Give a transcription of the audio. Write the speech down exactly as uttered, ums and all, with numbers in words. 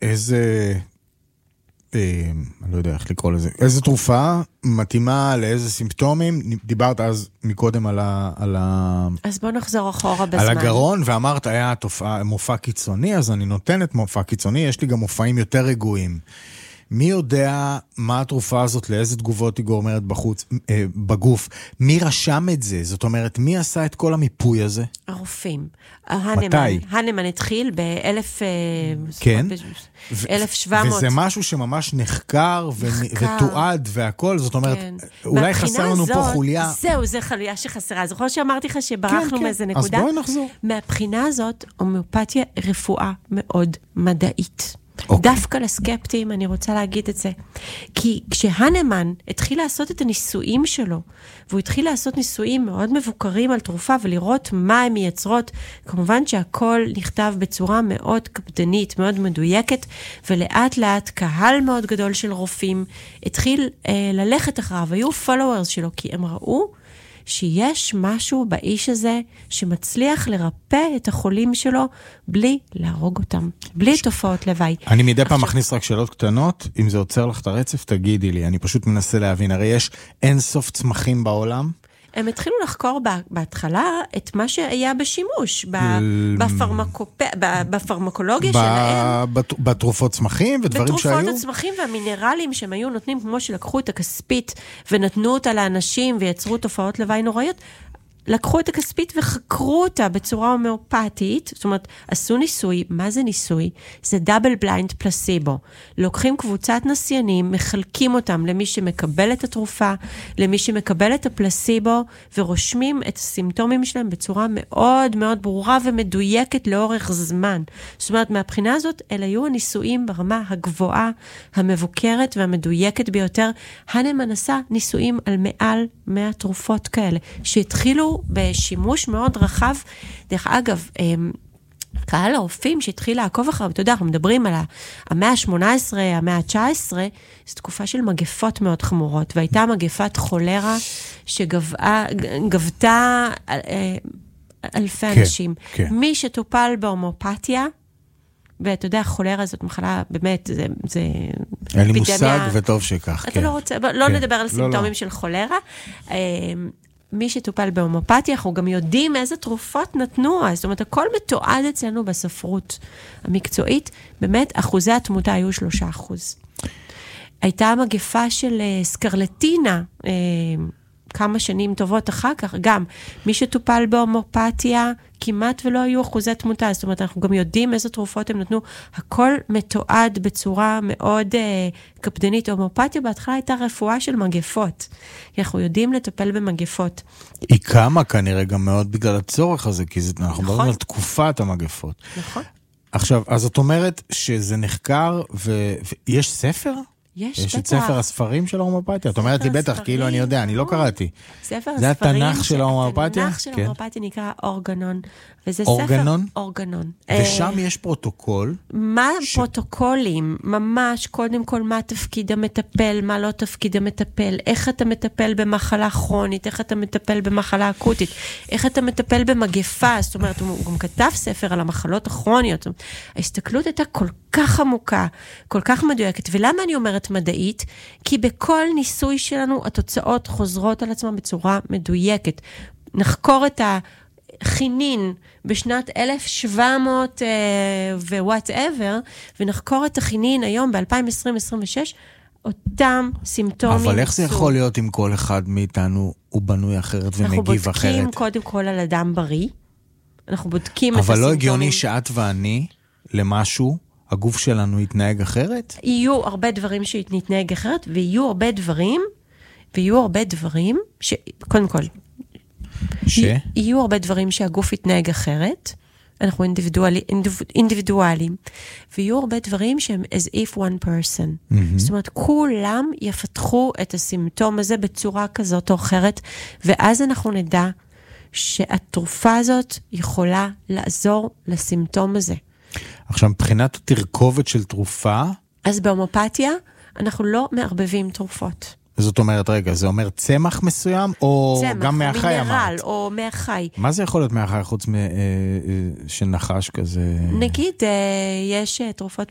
איזה, אה, אני לא יודע איך לקרוא לזה, איזה תרופה מתאימה לאיזה סימפטומים, דיברת אז מקודם על ה... על ה... אז בוא נחזור אחורה בזמן. על הגרון, ואמרת, היה תופעה, מופע קיצוני, אז אני נותנת מופע קיצוני, יש לי גם מופעים יותר רגועים. מי יודע מה התרופה הזאת, לאיזה תגובות היא גורמת בחוץ, אה, בגוף? מי רשם את זה? זאת אומרת, מי עשה את כל המיפוי הזה? הרופאים. מתי? הנמן התחיל באלף... כן. אלף שבע מאות. וזה משהו שממש נחקר ותועד והכל, זאת אומרת, אולי חסר לנו פה חוליה. זהו, זה חוליה שחסרה. זוכר שאמרתי לך שברחנו מאיזה נקודה? אז בואי נחזור. מהבחינה הזאת, הומאופתיה רפואה מאוד מדעית. Okay. דווקא לסקפטים, אני רוצה להגיד את זה. כי כשהנמן התחיל לעשות את הניסויים שלו, והוא התחיל לעשות ניסויים מאוד מבוקרים על תרופה, ולראות מה הן מייצרות, כמובן שהכל נכתב בצורה מאוד קפדנית, מאוד מדויקת, ולאט לאט קהל מאוד גדול של רופאים התחיל אה, ללכת אחריו, היו followers שלו, כי הם ראו שיש משהו באיש הזה שמצליח לרפא את החולים שלו בלי להרוג אותם, בלי תופעות לוואי. אני מדי פעם מכניס רק שאלות קטנות, אם זה עוצר לך את הרצף, תגידי לי, אני פשוט מנסה להבין, הרי יש אינסוף צמחים בעולם? הם התחילו לחקור בהתחלה את מה שהיה בשימוש, בפרמקולוגיה שלהם. בתרופות צמחים ודברים שהיו? בתרופות הצמחים והמינרלים שהם היו נותנים, כמו שלקחו את הכספית ונתנו אותה לאנשים ויצרו תופעות לוואי נוראיות, לקחו את הכספית וחקרו אותה בצורה הומאופתית, זאת אומרת, עשו ניסוי. מה זה ניסוי? זה דאבל בליינד פלסיבו. לוקחים קבוצת נסיינים, מחלקים אותם למי שמקבל את התרופה, למי שמקבל את הפלסיבו, ורושמים את הסימפטומים שלהם בצורה מאוד מאוד ברורה ומדויקת לאורך זמן. זאת אומרת, מהבחינה הזאת, אלה היו הניסויים ברמה הגבוהה, המבוקרת והמדויקת ביותר. הנמן עשה ניסויים על מעל מאה תרופות כאלה, שהתחילו בשימוש מאוד רחב. דרך אגב, קהל הרופאים שהתחיל לעקוב אחריו, אתה יודע, אנחנו מדברים על המאה ה-שמונה עשרה, המאה ה-תשע עשרה, זו תקופה של מגפות מאוד חמורות, והייתה מגפת חולרה שגבתה אלפי אנשים. מי שטופל בהומאופתיה, ואתה יודע, חולרה זאת מחלה, באמת, זה... זה אין לי מושג וטוב שכך. אתה לא רוצה, לא נדבר על סימפטומים של חולרה. מי שטופל בהומאופתיה, אנחנו גם יודעים איזה תרופות נתנו, זאת אומרת, הכל מתועד אצלנו בספרות המקצועית, באמת, אחוזי התמותה היו שלושה אחוז. הייתה מגפה של סקרלטינה, כמה שנים טובות אחר כך, גם מי שטופל בהומאופתיה, כמעט ולא היו אחוזי תמותה, זאת אומרת, אנחנו גם יודעים איזה תרופות הם נתנו, הכל מתועד בצורה מאוד אה, קפדנית. הומאופתיה בהתחלה הייתה רפואה של מגפות, כי אנחנו יודעים לטפל במגפות. היא קמה כנראה גם מאוד בגלל הצורך הזה, כי זה, אנחנו מדברים על תקופת המגפות. נכון. עכשיו, אז את אומרת שזה נחקר, ו... ויש ספר? יש, יש את ספר הספרים של ההומאופתיה? את אומרת לי בטח, כאילו אני יודע, אני לא קראתי. ספר זה הספרים, התנ"ך של ההומאופתיה? התנ"ך של ההומאופתיה נקרא אורגנון. וזה אורגנון? ספר אורגנון. ושם יש פרוטוקול? מה פרוטוקולים? ממש, קודם כל, מה תפקיד המטפל, מה לא תפקיד המטפל, איך אתה מטפל במחלה כרונית, איך אתה מטפל במחלה אקוטית, איך אתה מטפל במגפה, זאת אומרת, הוא גם כתב ספר על המחלות הכרוניות. ההסתכלות הייתה כל כך עמוקה, כל כך מדויקת. ולמה אני אומרת מדעית? כי בכל ניסוי שלנו התוצאות חוזרות על עצמן בצורה מדויקת. נחקור את החינין בשנת אלף שבע מאות ווואטאבר, ונחקור את החינין היום ב-אלפיים עשרים עשרים ושש, אותם סימפטומים. אבל איך זה יכול להיות אם כל אחד מאיתנו הוא בנוי אחרת ומגיב אחרת? אנחנו בודקים קודם כל על אדם בריא, אנחנו בודקים את הסימפטומים. אבל לא הגיוני שאת ואני למשהו, הגוף שלנו יתנהג אחרת? יהיו הרבה דברים שיתנהג אחרת, ויהיו הרבה דברים, ויהיו הרבה דברים, ש... קודם כל, ש? יהיו הרבה דברים שהגוף יתנהג אחרת, אנחנו אינדיבידואלי, אינדיבידואלים, ויהיו הרבה דברים שהם as if one person. Mm-hmm. זאת אומרת, כולם יפתחו את הסימפטום הזה בצורה כזאת או אחרת, ואז אנחנו נדע שהתרופה הזאת יכולה לעזור לסימפטום הזה. עכשיו, מבחינת התרכובת של תרופה... אז בהומאופתיה, אנחנו לא מערבבים תרופות. זאת אומרת, רגע, זה אומר צמח מסוים, או צמח, גם מהחי אמרת? צמח, מינרל, או מהחי. מה זה יכול להיות מהחי חוץ של נחש כזה? נגיד, יש תרופות